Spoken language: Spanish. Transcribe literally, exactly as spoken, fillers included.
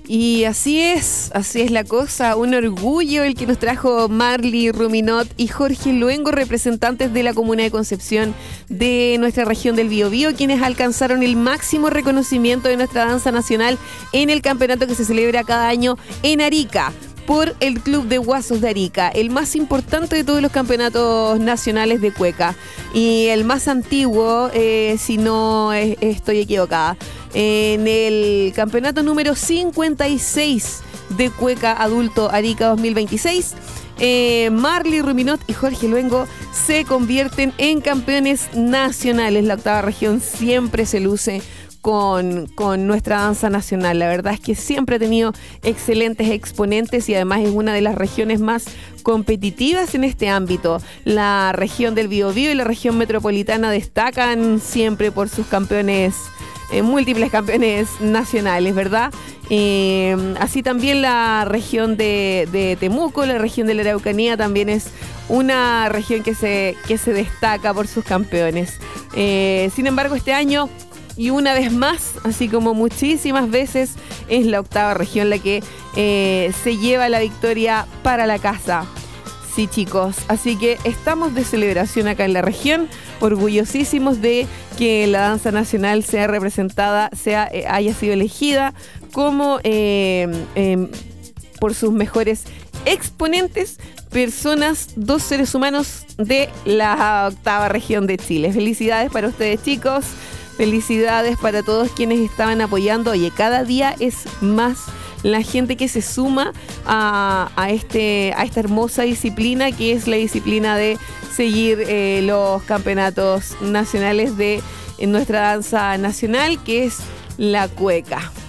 Y así es, así es la cosa, un orgullo el que nos trajo Marly Ruminot y Jorge Luengo, representantes de la comuna de Concepción de nuestra región del Biobío, quienes alcanzaron el máximo reconocimiento de nuestra danza nacional en el campeonato que se celebra cada año en Arica, por el Club de Guasos de Arica, el más importante de todos los campeonatos nacionales de cueca y el más antiguo, eh, si no eh, estoy equivocada. En el campeonato número cincuenta y seis de cueca adulto Arica dos mil veintiséis, eh, Marly Ruminot y Jorge Luengo se convierten en campeones nacionales. La octava región siempre se luce Con, con nuestra danza nacional. La verdad es que siempre ha tenido excelentes exponentes y además es una de las regiones más competitivas en este ámbito. La región del Biobío y la región metropolitana destacan siempre por sus campeones, eh, múltiples campeones nacionales, ¿verdad? Eh, así también la región de, de Temuco, la región de la Araucanía también es una región que se, que se destaca por sus campeones. Eh, sin embargo, este año, y una vez más, así como muchísimas veces, es la octava región la que eh, se lleva la victoria para la casa. Sí, chicos, así que estamos de celebración acá en la región, orgullosísimos de que la danza nacional sea representada, sea, eh, haya sido elegida como eh, eh, por sus mejores exponentes, personas, dos seres humanos de la octava región de Chile. Felicidades para ustedes, chicos. Felicidades para todos quienes estaban apoyando. Oye, cada día es más la gente que se suma a, a, este, a esta hermosa disciplina que es la disciplina de seguir eh, los campeonatos nacionales de en nuestra danza nacional, que es la cueca.